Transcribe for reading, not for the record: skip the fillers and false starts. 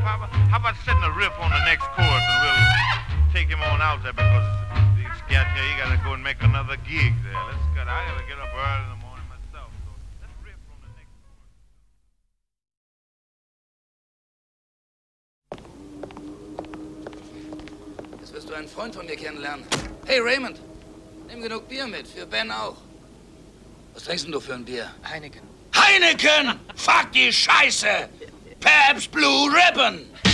Papa? How about setting a riff on the next chorus and we'll take him on out there because he's got here. He got to go and make another gig there. Let's go. I got to get up early in the morning myself. So let's riff on the next chorus. Jetzt wirst du einen Freund von mir kennenlernen. Hey Raymond, nimm genug Bier mit, für Ben auch. Was trinkst denn du für ein Bier? Heineken. Heineken! Fuck die Scheiße! Pabst Blue Ribbon!